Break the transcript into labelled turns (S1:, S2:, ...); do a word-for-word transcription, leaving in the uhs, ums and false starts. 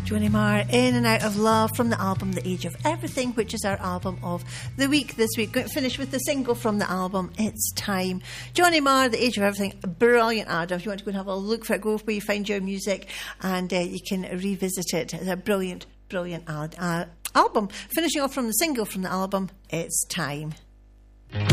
S1: Johnny Marr, In and Out of Love, from the album The Age of Everything, which is our album of the week this week. Going to finish with the single from the album, It's Time. Johnny Marr, The Age of Everything, a brilliant album. If you want to go and have a look for it, go where you find your music and uh, you can revisit it. It's a brilliant, brilliant al- uh, album. Finishing off from the single from the album, It's Time.